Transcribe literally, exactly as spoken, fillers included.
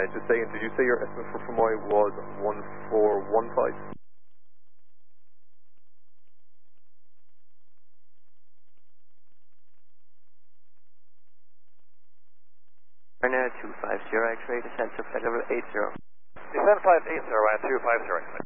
just saying, did you say your estimate for Fermoy was one four one five? Now two five zero, X-ray, descent to flight level eight zero. Descent flight eight zero and two five zero.